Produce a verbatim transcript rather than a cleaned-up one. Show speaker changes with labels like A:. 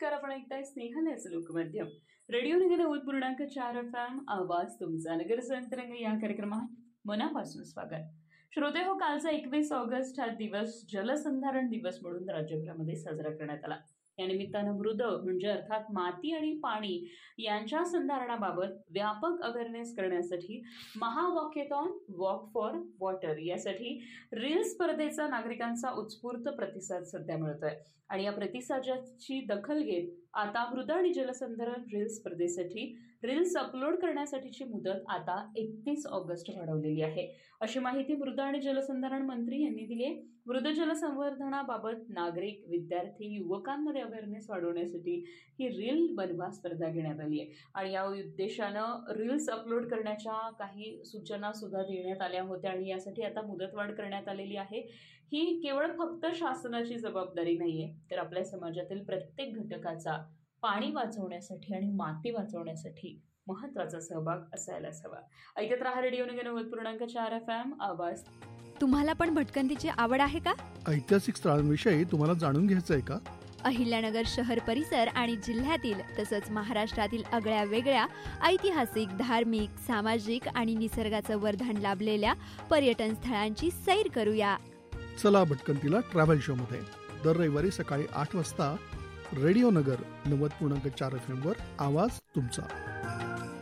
A: नमस्कार. आपण ऐकताय स्नेहलचं लोकमाध्यम रेडिओ नगर नव्वद पूर्णांक चार एफ एम आवाज तुमचा. नगर संतरंग या कार्यक्रमात मनापासून स्वागत. श्रोते हो, कालचा एकवीस ऑगस्ट हा दिवस जलसंधारण दिवस म्हणून राज्यभरामध्ये साजरा करण्यात आला. या निमित्तानं मृद म्हणजे अर्थात माती आणि पाणी यांच्या संधारणाबाबत व्यापक अवेअरनेस करण्यासाठी महावॉकेथॉन वॉक फॉर वॉटर यासाठी रील स्पर्धेचा नागरिकांचा उत्स्फूर्त प्रतिसाद सध्या मिळतोय. आणि या प्रतिसादाची दखल घेत आता मृद आणि जलसंधारण रील स्पर्धेसाठी रील्स अपलोड करण्यासाठीची मुदत आता एकतीस ऑगस्ट वाढवलेली आहे, अशी माहिती मृद आणि जलसंधारण मंत्री यांनी दिली आहे. मृद जलसंवर्धनाबाबत नागरिक, विद्यार्थी, युवकांमध्ये अवेअरनेस वाढवण्यासाठी ही रील बनवा स्पर्धा घेण्यात आली आहे. आणि या उद्देशानं रील्स अपलोड करण्याच्या काही सूचना सुद्धा देण्यात आल्या होत्या आणि यासाठी आता मुदतवाढ करण्यात आलेली आहे. ही केवळ फक्त शासनाची जबाबदारी नाहीये, तर आपल्या समाजातील प्रत्येक घटकाचा पाणी वाचवण्यासाठी आणि माती वाचवण्यासाठी महत्वाचा सहभाग असायलाच हवा. ऐकत राहा रेडिओ नगर नव्वद पूर्णांक चार एफ एम आवाज.
B: तुम्हाला पण भटकंतीची आवड आहे का?
C: ऐतिहासिक स्थळांविषयी तुम्हाला जाणून घ्यायचं आहे का?
B: अहिल्यानगर शहर परिसर आणि जिल्ह्यातील तसंच महाराष्ट्रातील आगळ्या वेगळ्या ऐतिहासिक, धार्मिक, सामाजिक आणि निसर्गाचं वरदान लाभलेल्या पर्यटन स्थळांची सैर करूया.
C: चला भटकंतीला ट्रॅव्हल शो मध्ये दर रविवारी सकाळी आठ वाजता रेडिओ नगर नव्वद पूर्णांक चार एफ एम वर आवाज तुमचा.